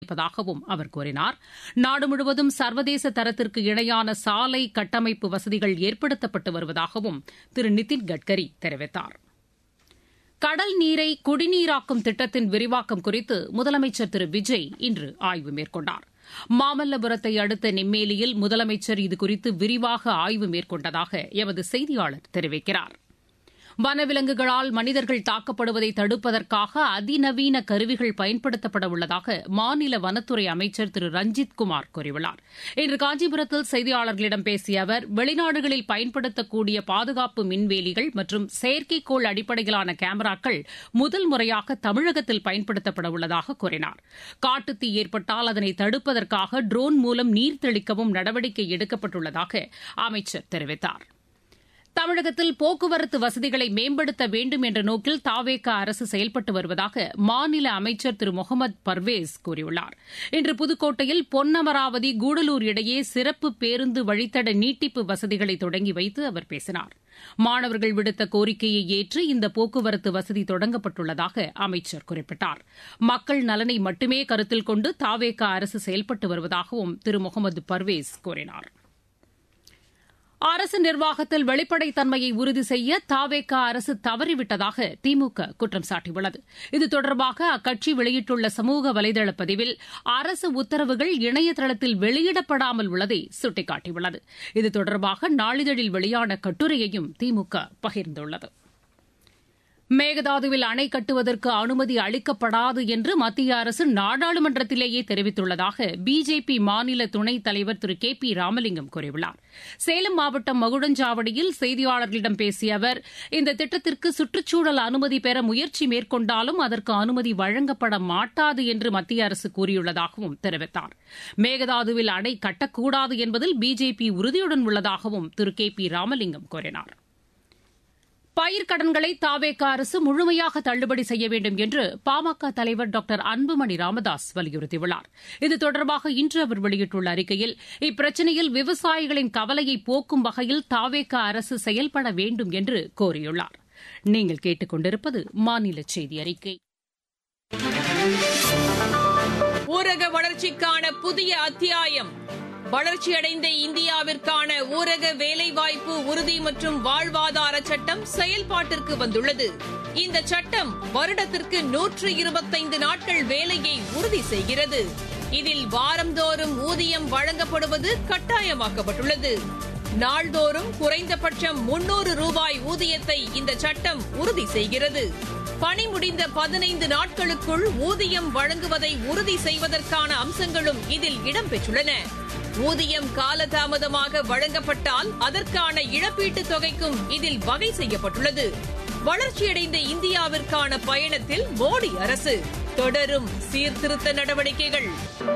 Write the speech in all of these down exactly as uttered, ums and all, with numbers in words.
இருப்பதாகவும் அவர் கூறினார். நாடு முழுவதும் சர்வதேச தரத்திற்கு இணையான சாலை கட்டமைப்பு வசதிகள் ஏற்படுத்தப்பட்டு வருவதாகவும் திரு நிதின் கட்கரி தெரிவித்தார். கடல் நீரை குடிநீராக்கும் திட்டத்தின் விரிவாக்கம் குறித்து முதலமைச்சர் திரு விஜய் இன்று ஆய்வு மேற்கொண்டார். மாமல்லபுரத்தை அடுத்த நெம்மேலியில் முதலமைச்சர் இதுகுறித்து விரிவாக ஆய்வு மேற்கொண்டதாக எமது செய்தியாளர் தெரிவிக்கிறார். வனவிலங்குகளால் மனிதர்கள் தாக்கப்படுவதை தடுப்பதற்காக அதிநவீன கருவிகள் பயன்படுத்தப்பட உள்ளதாக மாநில வனத்துறை அமைச்சர் திரு ரஞ்சித் குமார் கூறியுள்ளார். இன்று காஞ்சிபுரத்தில் செய்தியாளர்களிடம் பேசிய அவர், வெளிநாடுகளில் பயன்படுத்தக்கூடிய பாதுகாப்பு மின்வேலிகள் மற்றும் செயற்கைக்கோள் அடிப்படையிலான கேமராக்கள் முதல் முறையாக தமிழகத்தில் பயன்படுத்தப்பட உள்ளதாக கூறினார். காட்டுத்தீ ஏற்பட்டால் அதனை தடுப்பதற்காக ட்ரோன் மூலம் நீர் தெளிக்கவும் நடவடிக்கை எடுக்கப்பட்டுள்ளதாக அமைச்சர் தெரிவித்தார். தமிழகத்தில் போக்குவரத்து வசதிகளை மேம்படுத்த வேண்டும் என்ற நோக்கில் தாவேகா அரசு செயல்பட்டு வருவதாக மாநில அமைச்சர் திரு முகமது பர்வேஸ் கூறியுள்ளார். இன்று புதுக்கோட்டையில் பொன்னமராவதி கூடலூர் இடையே சிறப்பு பேருந்து வழித்தட நீட்டிப்பு வசதிகளை தொடங்கி வைத்து அவர் பேசினார். மாணவர்கள் விடுத்த கோரிக்கையை ஏற்று இந்த போக்குவரத்து வசதி தொடங்கப்பட்டுள்ளதாக அமைச்சர் குறிப்பிட்டார். மக்கள் நலனை மட்டுமே கருத்தில் கொண்டு தாவேகா அரசு செயல்பட்டு வருவதாகவும் திரு முகமது பர்வேஸ் கூறினார். அரசு நிர்வாகத்தில் வெளிப்படைத்தன்மையை உறுதி செய்ய தாவேகா அரசு தவறிவிட்டதாக திமுக குற்றம் சாட்டியுள்ளது. இது தொடர்பாக அக்கட்சி வெளியிட்டுள்ள சமூக வலைதள பதிவில் அரசு உத்தரவுகள் இணையதளத்தில் வெளியிடப்படாமல் உள்ளதை சுட்டிக்காட்டியுள்ளது. இது தொடர்பாக நாளிதழில் வெளியான கட்டுரையையும் திமுக பகிர்ந்துள்ளது. மேகதாதுவில் அணை கட்டுவதற்கு அனுமதி அளிக்கப்படாது என்று மத்திய அரசு நாடாளுமன்றத்திலேயே தெரிவித்துள்ளதாக பிஜேபி மாநில துணைத் தலைவர் திரு கே பி ராமலிங்கம் கூறியுள்ளார். சேலம் மாவட்டம் மகுடஞ்சாவடியில் செய்தியாளர்களிடம் பேசிய அவர், இந்த திட்டத்திற்கு சுற்றுச்சூழல் அனுமதி பெற முயற்சி மேற்கொண்டாலும் அதற்கு அனுமதி வழங்கப்பட மாட்டாது என்று மத்திய அரசு கூறியுள்ளதாகவும் தெரிவித்தார். மேகதாதுவில் அணை கட்டக்கூடாது என்பதில் பிஜேபி உறுதியுடன் உள்ளதாகவும் திரு கே பி ராமலிங்கம் கூறினார். பயிர்க்கடன்களை தாவேகா அரசு முழுமையாக தள்ளுபடி செய்ய வேண்டும் என்று பாமக தலைவர் டாக்டர் அன்புமணி ராமதாஸ் வலியுறுத்தியுள்ளார். இது தொடர்பாக இன்று அவர் வெளியிட்டுள்ள அறிக்கையில், இப்பிரச்சினையில் விவசாயிகளின் கவலையை போக்கும் வகையில் தாவேகா அரசு செயல்பட வேண்டும் என்று கோரியுள்ளார். நீங்கள் கேட்டுக் கொண்டிருப்பது மாநில செய்தி அறிக்கை. ஊரக வளர்ச்சிக்கான புதிய அத்தியாயம். வளர்ச்சியடைந்த இந்தியாவிற்கான ஊரக வேலைவாய்ப்பு உறுதி மற்றும் வாழ்வாதார சட்டம் செயல்பாட்டிற்கு வந்துள்ளது. இந்த சட்டம் வருடத்திற்கு நூற்று இருபத்தைந்து நாட்கள் வேலையை உறுதி செய்கிறது. இதில் வாரந்தோறும் ஊதியம் வழங்கப்படுவது கட்டாயமாக்கப்பட்டுள்ளது. நாள்தோறும் குறைந்தபட்சம் முன்னூறு ரூபாய் ஊதியத்தை இந்த சட்டம் உறுதி செய்கிறது. பணி முடிந்த பதினைந்து நாட்களுக்குள் ஊதியம் வழங்குவதை உறுதி செய்வதற்கான அம்சங்களும் இதில் இடம்பெற்றுள்ளன. ஊதியம் காலதாமதமாக வழங்கப்பட்டால் அதற்கான இழப்பீட்டுத் தொகைக்கும் இதில் வகை செய்யப்பட்டுள்ளது. வளர்ச்சியடைந்த இந்தியாவிற்கான பயணத்தில் மோடி அரசு தொடரும் சீர்திருத்த நடவடிக்கைகள்.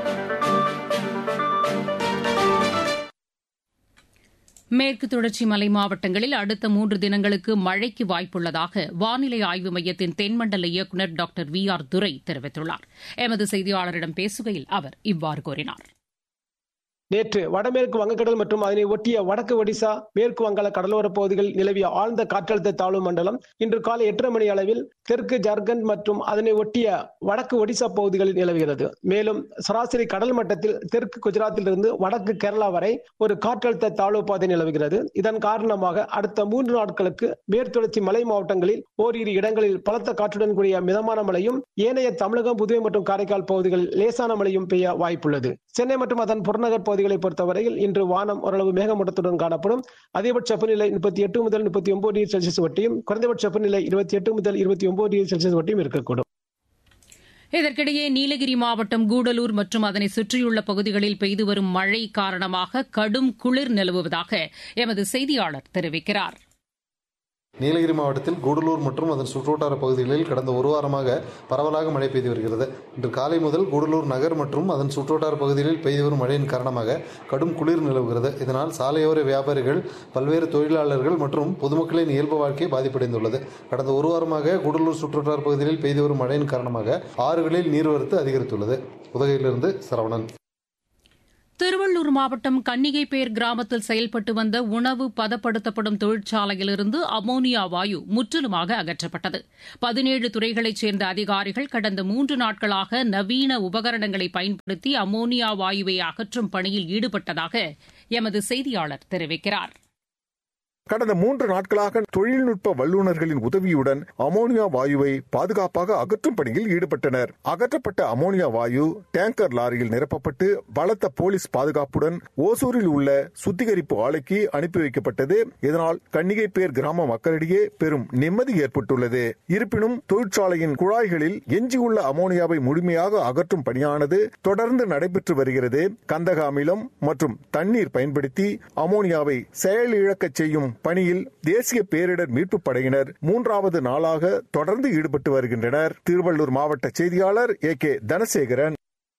மேற்கு தொடர்ச்சி மலை மாவட்டங்களில் அடுத்த மூன்று தினங்களுக்கு மழைக்கு வாய்ப்புள்ளதாக வானிலை ஆய்வு மையத்தின் தென்மண்டல இயக்குநர் டாக்டர் வி ஆர் துரை தெரிவித்துள்ளார். எமது செய்தியாளரிடம் பேசுகையில் அவர் இவ்வாறு கூறினார். நேற்று வடமேற்கு வங்கக்கடல் மற்றும் அதனை ஒட்டிய வடக்கு ஒடிசா, மேற்கு வங்காள கடலோர பகுதிகளில் நிலவிய ஆழ்ந்த காற்றழுத்த தாழ்வு மண்டலம் இன்று காலை எட்டரை மணி அளவில் தெற்கு ஜார்க்கண்ட் மற்றும் அதனை ஒட்டிய வடக்கு ஒடிசா பகுதிகளில் நிலவுகிறது. மேலும் சராசரி கடல் மட்டத்தில் தெற்கு குஜராத்திலிருந்து வடக்கு கேரளா வரை ஒரு காற்றழுத்த தாழ்வு பாதை நிலவுகிறது. இதன் காரணமாக அடுத்த மூன்று நாட்களுக்கு மேற்குத்தொடர்ச்சி மலை மாவட்டங்களில் ஓரிரு இடங்களில் பலத்த காற்றுடன் கூடிய மிதமான மழையும், ஏனைய தமிழகம், புதுவை மற்றும் காரைக்கால் பகுதிகளில் லேசான மழையும் பெய்ய வாய்ப்புள்ளது. சென்னை மற்றும் அதன் புறநகர் பகுதிகளை பொறுத்தவரையில் இன்று வானம் ஓரளவு மேகமூட்டத்துடன் காணப்படும். அதிகபட்ச வெப்பநிலை முப்பத்தி எட்டு முதல் முப்பத்தி ஒன்பது டிகிரி செல்சியஸ் வட்டியும், குறைந்தபட்ச வெப்பநிலை இருபத்தி எட்டு முதல் இருபத்தி ஒன்பது டிகிரி செல்சியஸ் வட்டியும் இருக்கக்கூடும். இதற்கிடையே நீலகிரி மாவட்டம் கூடலூர் மற்றும் அதனை சுற்றியுள்ள பகுதிகளில் பெய்து வரும் மழை காரணமாக கடும் குளிர் நிலவுவதாக எமது செய்தியாளர் தெரிவிக்கிறார். நீலகிரி மாவட்டத்தில் கூடலூர் மற்றும் அதன் சுற்றுவட்டார பகுதிகளில் கடந்த ஒரு வாரமாக பரவலாக மழை பெய்து வருகிறது. இன்று காலை முதல் கூடலூர் நகர் மற்றும் அதன் சுற்றுவட்டார பகுதிகளில் பெய்து வரும் மழையின் காரணமாக கடும் குளிர் நிலவுகிறது. இதனால் சாலையோர வியாபாரிகள், பல்வேறு தொழிலாளர்கள் மற்றும் பொதுமக்களின் இயல்பு வாழ்க்கை பாதிப்படைந்துள்ளது. கடந்த ஒரு வாரமாக கூடலூர் சுற்றுவட்டார பகுதிகளில் பெய்து வரும் மழையின் காரணமாக ஆறுகளில் நீர்வரத்து அதிகரித்துள்ளது. உதகையிலிருந்து சரவணன். திருவள்ளூர் மாவட்டம் கன்னிகைப்பேர் கிராமத்தில் செயல்பட்டு வந்த உணவு பதப்படுத்தப்படும் தொழிற்சாலையிலிருந்து அமோனியா வாயு முற்றிலுமாக அகற்றப்பட்டது. பதினேழு துறைகளைச் சேர்ந்த அதிகாரிகள் கடந்த மூன்று நாட்களாக நவீன உபகரணங்களை பயன்படுத்தி அமோனியா வாயுவை அகற்றும் பணியில் ஈடுபட்டதாக எமது செய்தியாளர் தெரிவிக்கிறார். கடந்த மூன்று நாட்களாக தொழில்நுட்ப வல்லுநர்களின் உதவியுடன் அமோனியா வாயுவை பாதுகாப்பாக அகற்றும் பணியில் ஈடுபட்டனர். அகற்றப்பட்ட அமோனியா வாயு டேங்கர் லாரியில் நிரப்பப்பட்டு பலத்த போலீஸ் பாதுகாப்புடன் ஓசூரில் உள்ள சுத்திகரிப்பு ஆலைக்கு அனுப்பி வைக்கப்பட்டது. இதனால் கன்னிகைப்பேர் கிராம மக்களிடையே பெரும் நிம்மதி ஏற்பட்டுள்ளது. இருப்பினும் தொழிற்சாலையின் குழாய்களில் எஞ்சியுள்ள அமோனியாவை முழுமையாக அகற்றும் பணியானது தொடர்ந்து நடைபெற்று வருகிறது. கந்தக அமிலம் மற்றும் தண்ணீர் பயன்படுத்தி அமோனியாவை செயலிழக்கச் செய்யும் பணியில் தேசிய பேரிடர் மீட்புப் படையினர் மூன்றாவது நாளாக தொடர்ந்து ஈடுபட்டு வருகின்றனர். திருவள்ளூர் மாவட்ட செய்தியாளர் ஏ கே தனசேகரன்.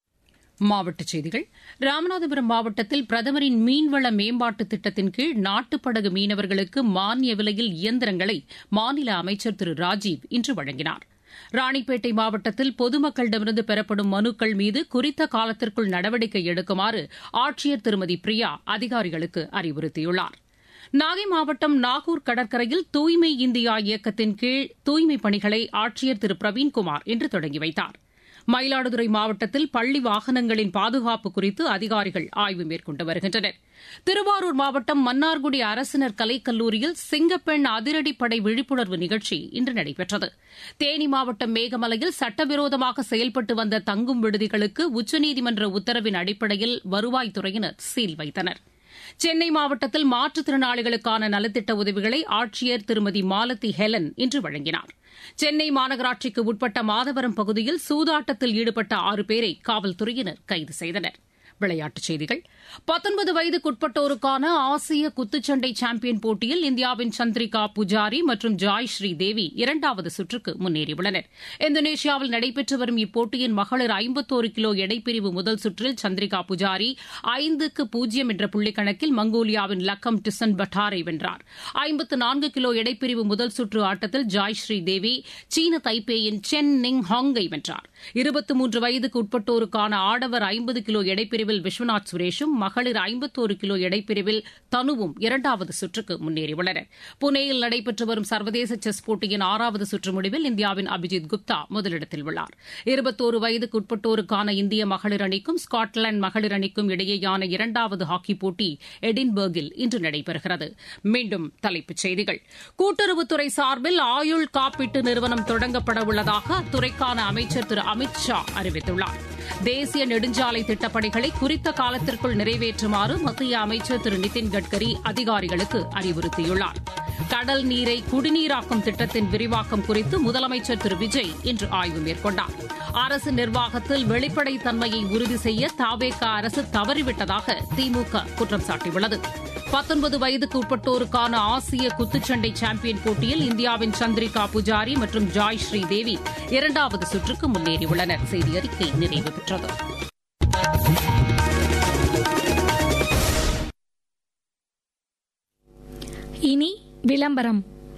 மாவட்டச் செய்திகள். ராமநாதபுரம் மாவட்டத்தில் பிரதமரின் மீன்வள மேம்பாட்டு திட்டத்தின் கீழ் நாட்டுப்படகு மீனவர்களுக்கு மானிய விலையில் இயந்திரங்களை மாநில அமைச்சர் திரு ராஜீவ் இன்று வழங்கினார். ராணிப்பேட்டை மாவட்டத்தில் பொதுமக்களிடமிருந்து பெறப்படும் மனுக்கள் மீது குறித்த காலத்திற்குள் நடவடிக்கை எடுக்குமாறு ஆட்சியர் திருமதி பிரியா அதிகாரிகளுக்கு அறிவுறுத்தியுள்ளார். நாகை மாவட்டம் நாகூர் கடற்கரையில் தூய்மை இந்தியா இயக்கத்தின் கீழ் தூய்மைப் பணிகளை ஆட்சியர் திரு பிரவீன்குமார் இன்று தொடங்கி வைத்தார். மயிலாடுதுறை மாவட்டத்தில் பள்ளி வாகனங்களின் பாதுகாப்பு குறித்து அதிகாரிகள் ஆய்வு மேற்கொண்டு வருகின்றனர். திருவாரூர் மாவட்டம் மன்னார்குடி அரசினர் கலைக்கல்லூரியில் சிங்கப்பெண் அதிரடிப்படை விழிப்புணர்வு நிகழ்ச்சி இன்று நடைபெற்றது. தேனி மாவட்டம் மேகமலையில் சட்டவிரோதமாக செயல்பட்டு வந்த தங்கும் விடுதிகளுக்கு உச்சநீதிமன்ற உத்தரவின் அடிப்படையில் வருவாய்த்துறையினர் சீல் வைத்தனர். சென்னை மாவட்டத்தில் மாற்றுத்திறனாளிகளுக்கான நலத்திட்ட உதவிகளை ஆட்சியர் திருமதி மாலதி ஹெலன் இன்று வழங்கினார். சென்னை மாநகராட்சிக்கு உட்பட்ட மாதவரம் பகுதியில் சூதாட்டத்தில் ஈடுபட்ட ஆறு பேரை காவல்துறையினர் கைது செய்தனர். விளையாட்டுச் செய்திகள். பத்தொன்பது வயதுக்குட்பட்டோருக்கான ஆசிய குத்துச்சண்டை சாம்பியன் போட்டியில் இந்தியாவின் சந்திரிகா புஜாரி மற்றும் ஜாய் ஸ்ரீ தேவி இரண்டாவது சுற்றுக்கு முன்னேறியுள்ளனர். இந்தோனேஷியாவில் நடைபெற்று வரும் இப்போட்டியின் மகளிர் ஐம்பத்தோரு கிலோ எடைப்பிரிவு முதல் சுற்றில் சந்திரிகா புஜாரி ஐந்துக்கு பூஜ்ஜியம் என்ற புள்ளிக்கணக்கில் மங்கோலியாவின் லக்கம் டிசன் பட்டாரை வென்றார். ஐம்பத்து நான்கு கிலோ எடைப்பிரிவு முதல் சுற்று ஆட்டத்தில் ஜாய் ஸ்ரீ தேவி சீன தைப்பேயின் சென் நிங் ஹாங்கை வென்றார். இருபத்தி மூன்று வயதுக்கு உட்பட்டோருக்கான ஆடவர் ஐம்பது கிலோ எடைப்பிரிவில் விஸ்வநாத் சுரேஷும் மகளிர் ஐம்பத்தோரு கிலோ எடைப்பிரிவில் தனுவும் இரண்டாவது சுற்றுக்கு முன்னேறியுள்ளனர். புனேயில் நடைபெற்று வரும் சர்வதேச செஸ் போட்டியின் ஆறாவது சுற்று முடிவில் இந்தியாவின் அபிஜித் குப்தா முதலிடத்தில் உள்ளார். இருபத்தோரு வயதுக்கு உட்பட்டோருக்கான இந்திய மகளிர் அணிக்கும் ஸ்காட்லாந்து மகளிர் அணிக்கும் இடையேயான இரண்டாவது ஹாக்கி போட்டி எடின்பர்கில் இன்று நடைபெறுகிறது. மீண்டும் தலைப்புச் செய்திகள். கூட்டுறவுத்துறை சார்பில் ஆயுள் காப்பீட்டு நிறுவனம் தொடங்கப்பட உள்ளதாக அத்துறைக்கான அமைச்சர் திரு அமித் ஷா அறிவித்துள்ளார். தேசிய நெடுஞ்சாலை திட்டப்பணிகளை குறித்த காலத்திற்குள் நிறைவேற்றுமாறு மத்திய அமைச்சர் திரு நிதின் கட்கரி அதிகாரிகளுக்கு அறிவுறுத்தியுள்ளார். கடல் நீரை குடிநீராக்கும் திட்டத்தின் விரிவாக்கம் குறித்து முதலமைச்சர் திரு விஜய் இன்று ஆய்வு மேற்கொண்டார். அரசு நிர்வாகத்தில் வெளிப்படைத்தன்மையை உறுதி செய்ய தவேக அரசு தவறிவிட்டதாக திமுக குற்றம் சாட்டியுள்ளது. பத்தொன்பது வயதுக்கு உட்பட்டோருக்கான ஆசிய குத்துச்சண்டை சாம்பியன் போட்டியில் இந்தியாவின் சந்திரிகா புஜாரி மற்றும் ஜாய் ஸ்ரீ தேவி இரண்டாவது சுற்றுக்கு முன்னேறியுள்ளனர். செய்தி அறிக்கை நிறைவு பெற்றது. இனி விளம்பரம்.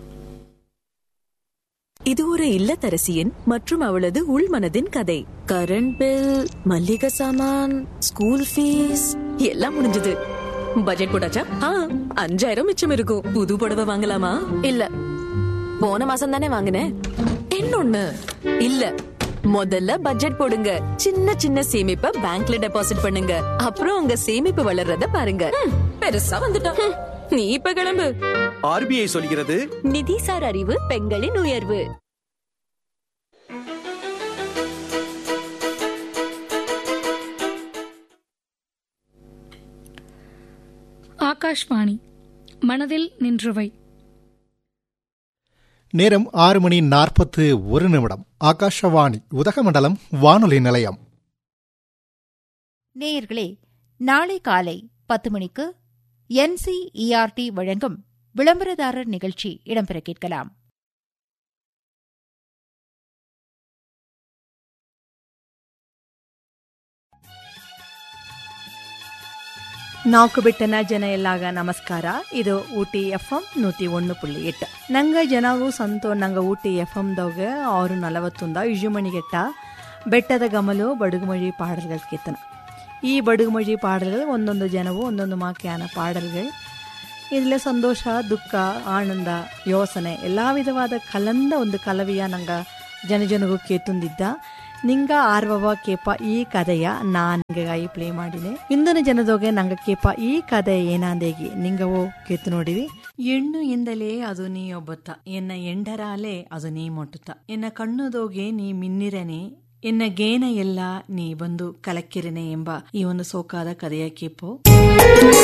இது ஒரு இல்லத்தரசியின் மற்றும் அவளது உள்மனதின் கதை. கரண்ட் பில், மல்லிகை சாமான், ஸ்கூல் ஃபீஸ் எல்லாம் முடிஞ்சது. பட்ஜெட் போட்டாச்சா? அஞ்சாயிரம் மிச்சம் இருக்கும். புது புடவை வாங்கலாமா? இல்ல, போன மாசம் தானே வாங்கினேன். இன்னொன்னு இல்ல, முதல்ல பட்ஜெட் போடுங்க. சின்ன சின்ன சேமிப்பை பேங்க்ல டெபாசிட் பண்ணுங்க. அப்புறம் உங்க சேமிப்பு வளர்றத பாருங்க. பெருசா வந்துட்டோம். நீ இப்ப கிளம்பு. ஆர்பிஐ சொல்கிறது, நிதிசார் அறிவு பெண்களின் உயர்வு. ஆகாஷ்வாணி மனதில் நின்றவை. நேரம் ஆறு மணி நாற்பத்து ஒரு நிமிடம். ஆகாஷவாணி உதகமண்டலம் வானொலி நிலையம். நேயர்களே, நாளை காலை பத்து மணிக்கு என்சிஇஆர்டி வழங்கும் விளம்பரதாரர் நிகழ்ச்சி இடம்பெற கேட்கலாம். ನಾಲ್ಕು ಬಿಟ್ಟನ ಜನ ಎಲ್ಲಾಗ ನಮಸ್ಕಾರ. ಇದು ಊಟಿ ಎಫ್ ಎಂ ನೂತಿ ಒಂದು ಪುಳ್ಳಿ ಎಟ್ಟು. ನಂಗೆ ಜನಗೂ ಸಂತೋ ನಂಗೆ ಊಟಿ ಎಫ್ ಎಮ್ದಾಗ ಆರು ನಲವತ್ತೊಂದ ಇಜುಮಣಿಗೆಟ್ಟ ಬೆಟ್ಟದ ಗಮಲು ಬಡುಗುಮಳಿ ಪಾಡಲ್ಗಳ ಕೀರ್ತನ. ಈ ಬಡುಗುಮೊഴಿ ಪಾಡಲ್ಗಳು ಒಂದೊಂದು ಜನವು ಒಂದೊಂದು ಮಾಕ್ಯಾನ ಪಾಡಲ್ಗಳು. ಇದರಲ್ಲಿ ಸಂತೋಷ, ದುಃಖ, ಆನಂದ, ಯೋಸನೆ ಎಲ್ಲ ವಿಧವಾದ ಕಲಂದ ಒಂದು ಕಲವಿಯ ನಂಗ ಜನಜನಗೂ ಕೇತುಂದಿದ್ದ. ನಿಂಗ ಆರ್ವವ ಕೇಪ ಈ ಕಥೆಯ ನಾನ್ಗಾಗಿ ಪ್ಲೇ ಮಾಡಿದೆ. ಇಂದನ ಜನದೋಗೆ ನಂಗ ಕೇಪ ಈ ಕಥೆ ಏನಾಂದೇಗಿ ನಿಂಗವೋ ಕೇತು ನೋಡಿವಿ. ಹೆಣ್ಣು ಎಂದಲೇ ಅದು ನೀ ಒಬ್ಬತ್ತ, ಎನ್ನ ಎಂಡರಾಲೆ ಅದು ನೀ ಮೊಟ್ಟುತ್ತ, ಎನ್ನ ಕಣ್ಣುದೋಗೆ ನೀ ಮಿನ್ನಿರನೆ, ಎನ್ನ ಗೇನ ಎಲ್ಲ ನೀ ಬಂದು ಕಲಕ್ಕಿರನೆ ಎಂಬ ಈ ಒಂದು ಸೋಕಾದ ಕಥೆಯ ಕೇಪು.